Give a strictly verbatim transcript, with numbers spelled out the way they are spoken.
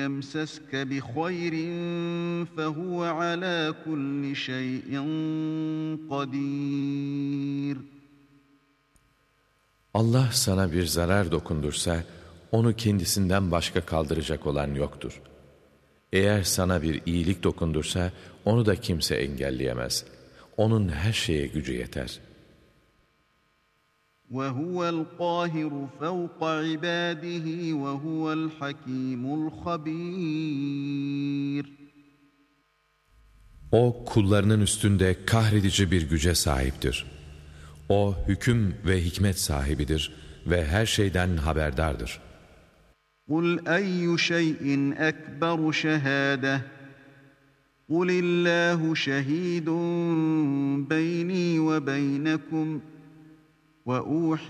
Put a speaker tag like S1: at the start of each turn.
S1: يَمْسَسْكَ بِخَيْرٍ فَهُوَ عَلَى كُلِّ شَيْءٍ قَدِيرٌ.
S2: Allah sana bir zarar dokundursa, onu kendisinden başka kaldıracak olan yoktur. Eğer sana bir iyilik dokundursa, onu da kimse engelleyemez. Onun her şeye gücü yeter.
S1: وَهُوَ الْقَاهِرُ فَوْقَ عِبَادِهِ وَهُوَ الْحَكِيمُ الْخَبِيرُ.
S2: O kullarının üstünde kahredici bir güce sahiptir. O hüküm ve hikmet sahibidir ve her şeyden haberdardır.
S1: قُلْ أَيُّ شَيْءٍ أَكْبَرُ شَهَادَةً قُلِ اللّٰهُ شَهِيدٌ بَيْنِي وَبَيْنَكُمْ وَأُوحِيَ